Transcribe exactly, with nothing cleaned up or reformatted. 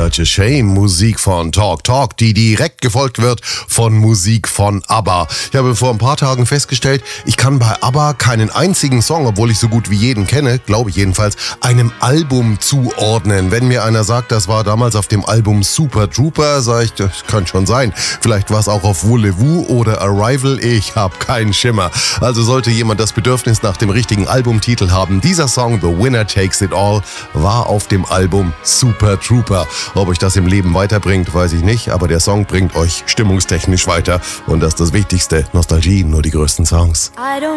Such a Shame, Musik von Talk Talk, die direkt gefolgt wird von Musik von ABBA. Ich habe vor ein paar Tagen festgestellt, ich kann bei ABBA keinen einzigen Song, obwohl ich so gut wie jeden kenne, glaube ich jedenfalls, einem Album zuordnen. Wenn mir einer sagt, das war damals auf dem Album Super Trooper, sage ich, das kann schon sein. Vielleicht war es auch auf Voulez-Vous oder Arrival, ich habe keinen Schimmer. Also sollte jemand das Bedürfnis nach dem richtigen Albumtitel haben, dieser Song The Winner Takes It All war auf dem Album Super Trooper. Ob euch das im Leben weiterbringt, weiß ich nicht, aber der Song bringt euch stimmungstechnisch weiter und das ist das Wichtigste. Nostalgie, nur die größten Songs.